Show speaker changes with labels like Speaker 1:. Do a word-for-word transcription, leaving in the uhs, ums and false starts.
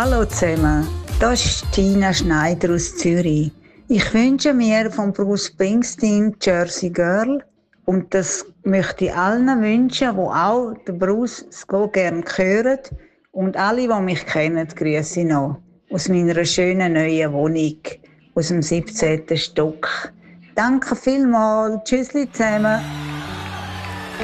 Speaker 1: Hallo zusammen, das ist Tina Schneider aus Zürich. Ich wünsche mir von Bruce Springsteen Jersey Girl und das möchte ich allen wünschen, die auch den Bruce so gerne hören und alle, die mich kennen, grüße ich noch aus meiner schönen neuen Wohnung aus dem siebzehnten Stock. Danke vielmals, tschüssli zusammen.